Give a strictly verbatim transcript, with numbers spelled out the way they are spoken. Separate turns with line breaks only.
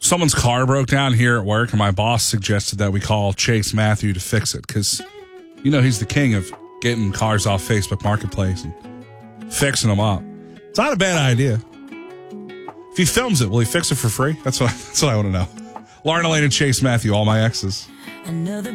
Someone's car broke down here at work, and my boss suggested that we call Chase Matthew to fix it because, you know, he's the king of getting cars off Facebook Marketplace and fixing them up. It's not a bad idea. If he films it, will he fix it for free? That's what, that's what I want to know. Lauren Elaine and Chase Matthew, all my exes.
Another